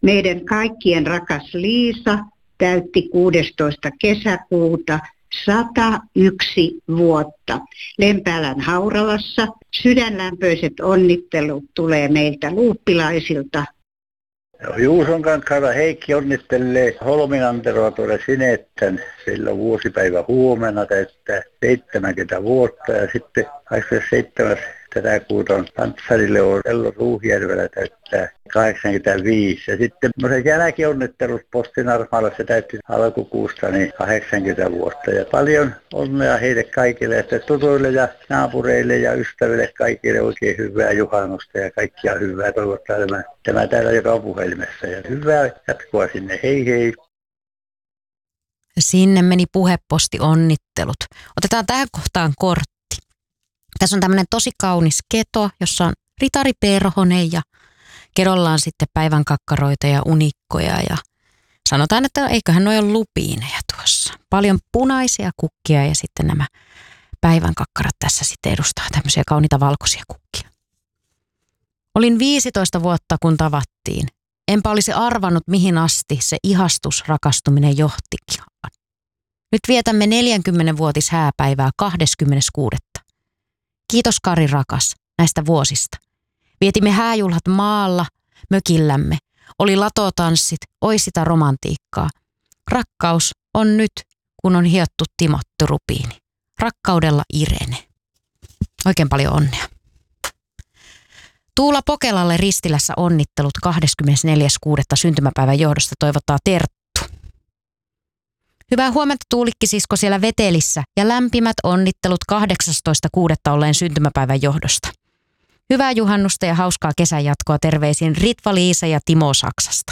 Meidän kaikkien rakas Liisa täytti 16. kesäkuuta 101 vuotta. Lempäälän Hauralassa sydänlämpöiset onnittelut tulee meiltä luuppilaisilta. Juuson kanssa Heikki onnittelee Holminanteroa tuolle Sinettän. Sillä on vuosipäivä huomenna täyttää 70 vuotta ja sitten 27. tätä kuuta on Pantsarille Ello Ruuhjärvellä täyttää 85. Ja sitten se jälkionnittelut Postinarmaalla se täytti alkukuusta niin 80 vuotta. Ja paljon onnea heille kaikille, että tutuille ja naapureille ja ystäville kaikille oikein hyvää juhannusta ja kaikkia hyvää toivottaa tämä täällä joka puhelimessa. Ja hyvää jatkoa sinne, hei hei! Sinne meni puheposti onnittelut. Otetaan tähän kohtaan kortti. Tässä on tämmöinen tosi kaunis keto, jossa on ritari perhonen ja kedolla on sitten päivän kakkaroita ja unikkoja ja sanotaan, että eiköhän noi ole lupiineja tuossa. Paljon punaisia kukkia ja sitten nämä päivän kakkarat tässä sitten edustaa tämmöisiä kauniita valkoisia kukkia. Olin 15 vuotta, kun tavattiin. Enpä olisi arvannut, mihin asti se ihastusrakastuminen johtikin. Nyt vietämme 40-vuotis hääpäivää 26. Kiitos Kari rakas näistä vuosista. Vietimme hääjuhlat maalla, mökillämme. Oli latotanssit, oi sitä romantiikkaa. Rakkaus on nyt, kun on hiottu timottu rupiini. Rakkaudella Irene. Oikein paljon onnea. Tuula Pokelalle Ristilässä onnittelut 24.6. syntymäpäivän johdosta toivottaa Terttu. Hyvää huomenta Tuulikki-sisko siellä Vetelissä ja lämpimät onnittelut 18.6. olleen syntymäpäivän johdosta. Hyvää juhannusta ja hauskaa kesän jatkoa terveisin Ritva Liisa ja Timo Saksasta.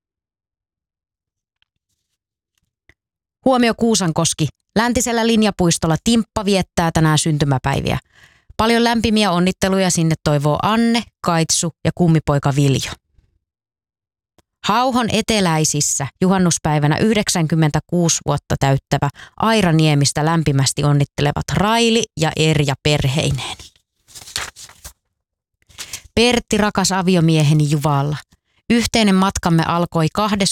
Huomio Kuusankoski. Läntisellä linjapuistolla Timppa viettää tänään syntymäpäiviä. Paljon lämpimiä onnitteluja sinne toivoo Anne, Kaitsu ja kummipoika Viljo. Hauhon eteläisissä juhannuspäivänä 96 vuotta täyttävä Aira Niemistä lämpimästi onnittelevat Raili ja Erja perheineen. Pertti rakas aviomieheni Juvalla. Yhteinen matkamme alkoi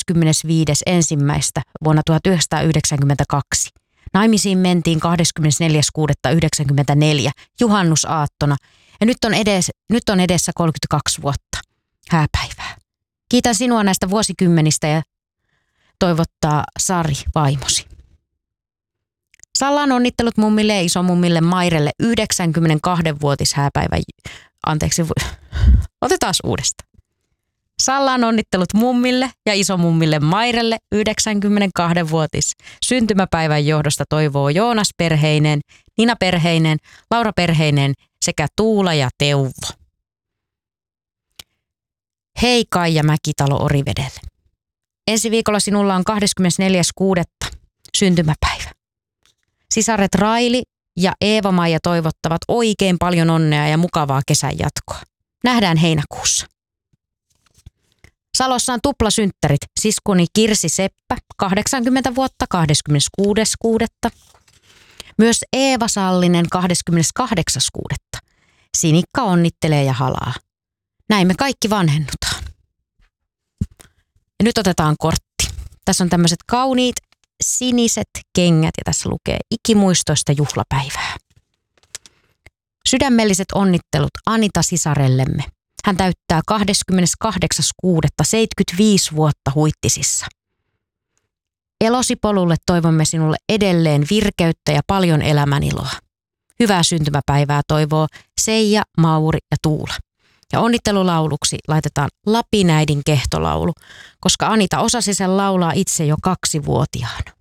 25.1. vuonna 1992. Naimisiin mentiin 24.6.1994 juhannusaattona ja nyt on edessä 32 vuotta hääpäivää. Kiitän sinua näistä vuosikymmenistä ja toivottaa Sari vaimosi. Sallaan onnittelut mummille ja isomummille Mairelle 92-vuotis hääpäivän. Anteeksi, otetaan uudestaan. Sallaan onnittelut mummille ja isomummille Mairelle 92-vuotis syntymäpäivän johdosta toivoo Joonas perheineen, Nina perheineen, Laura perheineen sekä Tuula ja Teuvo. Hei Kaija Mäkitalo Orivedelle. Ensi viikolla sinulla on 24.6. syntymäpäivä. Sisaret Raili ja Eeva-Maija toivottavat oikein paljon onnea ja mukavaa kesän jatkoa. Nähdään heinäkuussa. Salossa on tuplasynttärit. Siskoni Kirsi Seppä, 80 vuotta, 26.6. Myös Eeva Sallinen, 28.6. Sinikka onnittelee ja halaa. Näin me kaikki vanhennutaan. Ja nyt otetaan kortti. Tässä on tämmöiset kauniit siniset kengät ja tässä lukee ikimuistoista juhlapäivää. Sydämelliset onnittelut Anita sisarellemme. Hän täyttää 28.6. 75 Huittisissa. Elosipolulle toivomme sinulle edelleen virkeyttä ja paljon elämäniloa. Hyvää syntymäpäivää toivoo Seija, Mauri ja Tuula. Ja onnittelulauluksi laitetaan Lapinäidin kehtolaulu, koska Anita osasi sen laulaa itse jo 2-vuotiaana.